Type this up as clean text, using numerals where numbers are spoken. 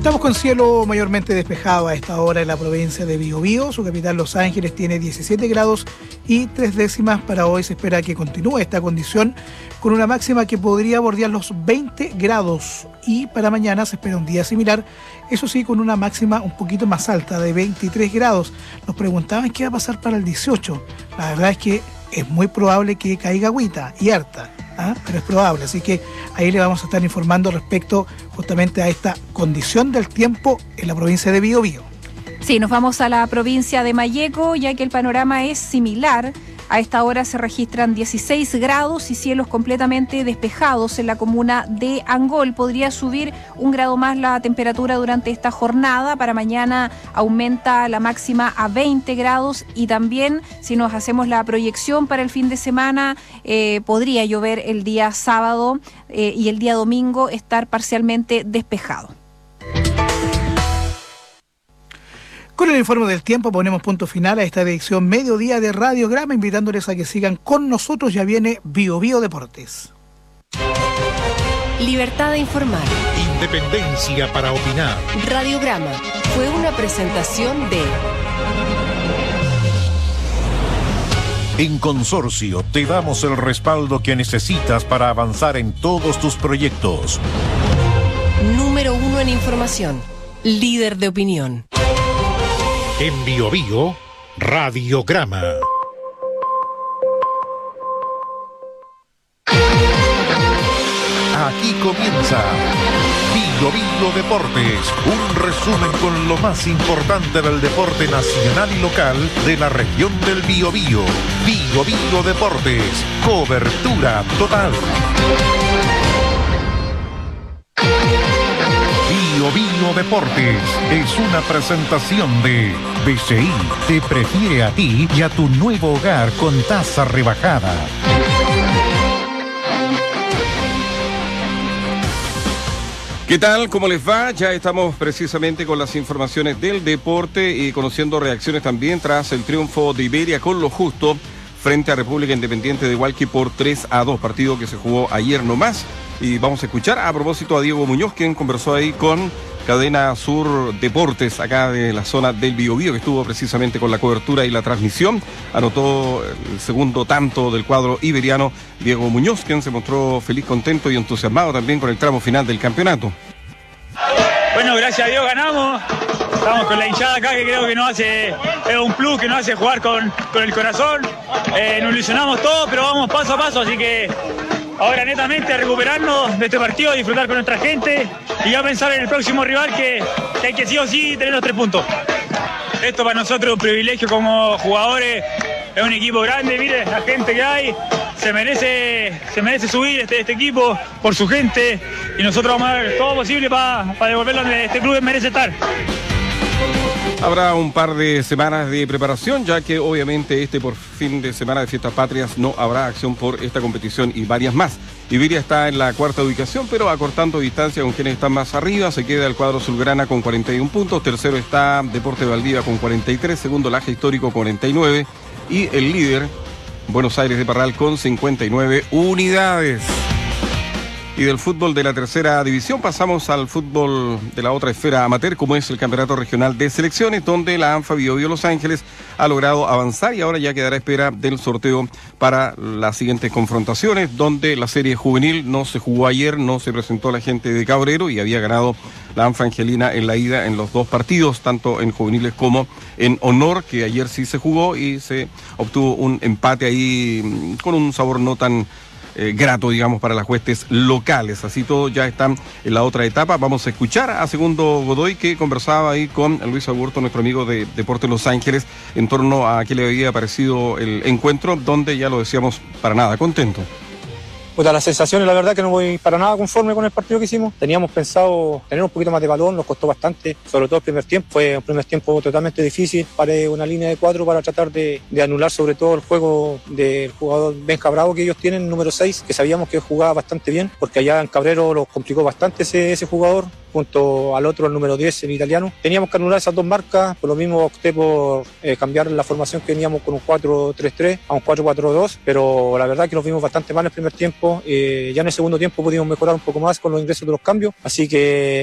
Estamos con cielo mayormente despejado a esta hora en la provincia de Biobío. Su capital, Los Ángeles, tiene 17 grados y 3 décimas. Para hoy se espera que continúe esta condición con una máxima que podría bordear los 20 grados. Y para mañana se espera un día similar, eso sí, con una máxima un poquito más alta, de 23 grados. Nos preguntaban qué va a pasar para el 18. La verdad es que es muy probable que caiga agüita y harta. Pero es probable, así que ahí le vamos a estar informando respecto justamente a esta condición del tiempo en la provincia de Biobío. Sí, nos vamos a la provincia de Malleco, ya que el panorama es similar. A esta hora se registran 16 grados y cielos completamente despejados en la comuna de Angol. Podría subir un grado más la temperatura durante esta jornada. Para mañana aumenta la máxima a 20 grados y también, si nos hacemos la proyección para el fin de semana, podría llover el día sábado y el día domingo estar parcialmente despejado. Con el informe del tiempo ponemos punto final a esta edición Mediodía de Radiograma, invitándoles a que sigan con nosotros. Ya viene Biobío Deportes. Libertad de informar. Independencia para opinar. Radiograma fue una presentación de... En Consorcio te damos el respaldo que necesitas para avanzar en todos tus proyectos. Número 1 en información. Líder de opinión. En Biobío, Radiograma. Aquí comienza Biobío Deportes, un resumen con lo más importante del deporte nacional y local de la región del Biobío. Biobío Deportes, cobertura total. Biobío Deportes es una presentación de BCI. Te prefiere a ti y a tu nuevo hogar con tasa rebajada. ¿Qué tal? ¿Cómo les va? Ya estamos precisamente con las informaciones del deporte y conociendo reacciones también tras el triunfo de Iberia con lo justo frente a República Independiente de Hualqui por 3-2, partido que se jugó ayer nomás. Y vamos a escuchar a propósito a Diego Muñoz, quien conversó ahí con Cadena Sur Deportes, acá de la zona del Biobío, que estuvo precisamente con la cobertura y la transmisión. Anotó el segundo tanto del cuadro iberiano Diego Muñoz, quien se mostró feliz, contento y entusiasmado también con el tramo final del campeonato. Bueno, gracias a Dios ganamos. Estamos con la hinchada acá, que creo que es un plus que nos hace jugar con el corazón. Nos ilusionamos todos, pero vamos paso a paso, así que ahora netamente a recuperarnos de este partido, a disfrutar con nuestra gente y ya pensar en el próximo rival que hay que sí o sí tener los 3 puntos. Esto para nosotros es un privilegio como jugadores, es un equipo grande, mire la gente que hay, se merece subir este equipo por su gente y nosotros vamos a hacer todo posible para devolverlo donde este club merece estar. Habrá un par de semanas de preparación, ya que obviamente por fin de semana de Fiestas Patrias no habrá acción por esta competición y varias más. Iberia está en la 4ª ubicación, pero acortando distancia con quienes están más arriba. Se queda el cuadro Sulgrana con 41 puntos, tercero está Deporte Valdivia con 43, segundo Laje Histórico 49 y el líder Buenos Aires de Parral con 59 unidades. Y del fútbol de la 3ª división pasamos al fútbol de la otra esfera amateur, como es el Campeonato Regional de Selecciones, donde la ANFA Biobío Los Ángeles ha logrado avanzar y ahora ya quedará a espera del sorteo para las siguientes confrontaciones, donde la serie juvenil no se jugó ayer, no se presentó la gente de Cabrero y había ganado la ANFA Angelina en la ida en los 2 partidos, tanto en juveniles como en honor, que ayer sí se jugó y se obtuvo un empate ahí con un sabor no tan grato, digamos, para las huestes locales. Así todo ya están en la otra etapa. Vamos a escuchar a Segundo Godoy, que conversaba ahí con Luis Agurto, nuestro amigo de Deportes Los Ángeles, en torno a qué le había parecido el encuentro, donde ya lo decíamos, para nada contento. Pues las sensaciones, la verdad que no voy para nada conforme con el partido que hicimos. Teníamos pensado tener un poquito más de balón, nos costó bastante, sobre todo el primer tiempo. Fue un primer tiempo totalmente difícil. Paré una línea de 4 para tratar de anular sobre todo el juego del jugador Benja Bravo que ellos tienen, número 6, que sabíamos que jugaba bastante bien, porque allá en Cabrero los complicó bastante ese jugador, junto al otro, el número 10, el italiano. Teníamos que anular esas 2 marcas, por lo mismo opté por cambiar la formación que teníamos con un 4-3-3 a un 4-4-2, pero la verdad que nos vimos bastante mal en el primer tiempo. Ya en el segundo tiempo pudimos mejorar un poco más con los ingresos de los cambios, así que